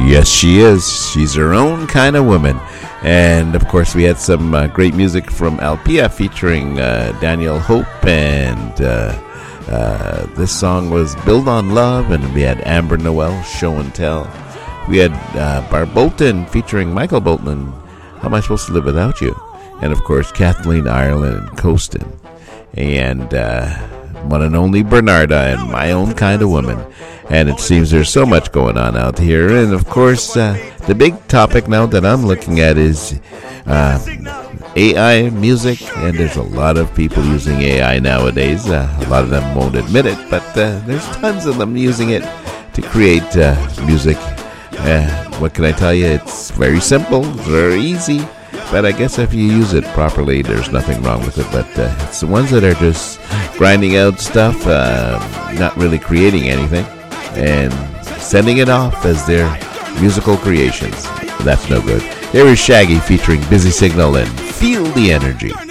Yes, she is. She's her own kind of woman. And, of course, we had some great music from Alpia featuring Daniel Hope. And this song was Build on Love. And we had Amber Noel, Show and Tell. We had Barb Bolton featuring Michael Bolton, How Am I Supposed to Live Without You? And, of course, Kathleen Ireland and Coastin. And one and only Bernarda and My Own Kind of Woman. And it seems there's so much going on out here. And, of course, the big topic now that I'm looking at is AI music. And there's a lot of people using AI nowadays. A lot of them won't admit it, but there's tons of them using it to create music. What can I tell you? It's very simple, very easy. But I guess if you use it properly, there's nothing wrong with it. But it's the ones that are just grinding out stuff, not really creating anything, and sending it off as their musical creations. That's no good. There is Shaggy featuring Busy Signal and Feel the Energy.